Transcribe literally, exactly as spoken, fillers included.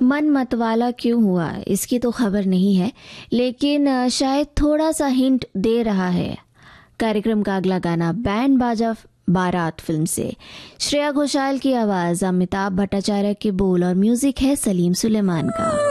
मन मतवाला क्यों हुआ इसकी तो खबर नहीं है, लेकिन शायद थोड़ा सा हिंट दे रहा है। कार्यक्रम का अगला गाना बैंड बाजा बारात फिल्म से, श्रेया घोषाल की आवाज, अमिताभ भट्टाचार्य के बोल और म्यूजिक है सलीम सुलेमान का।